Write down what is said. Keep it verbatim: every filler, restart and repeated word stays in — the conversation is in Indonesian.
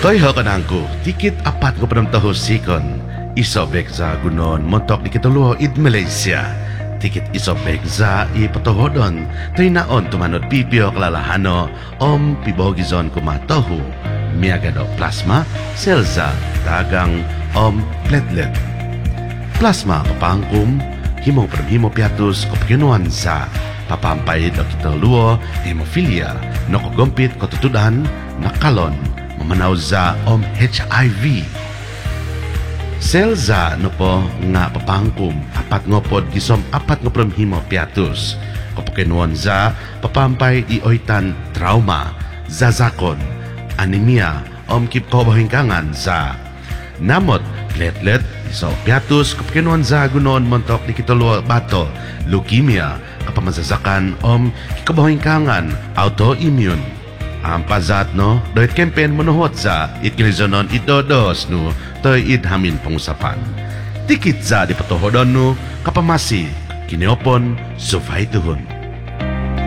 Toy ho kanangku, tikit apat ko panang taho sikon. Isobek za gunon, montok di kituluho id Malaysia. Tikit isobek za ipatohodon. Toy naon tumanod pipio kalalahano, om pibogizon kumatohu. Miagado plasma, selza, dagang, om platelet. Plasma kapangkum, himo himo piatus kopkinuan za. Papampay do kituluho, hemofilia, nokogompit kotutudan, nakalon. Mamanaw za om H I V. Selza no po nga papangkum apat ngopod gisom apat ngoprom himo piatus. Kapakinuon za papampay ioitan trauma, zazakon, anemia, om kip kabahingkangan za namot, platelet, iso piatus, kapakinuon za gunon montok di kituluo bato, leukemia, kapamazazakan, om kikabahingkangan, autoimmune. Ang pazat no, doit kempen monohot za itkilizonon idodos no, toy idhamin pangusapan. Tikit za di patohodon no, kapamasi, kiniopon, sufay tuhon.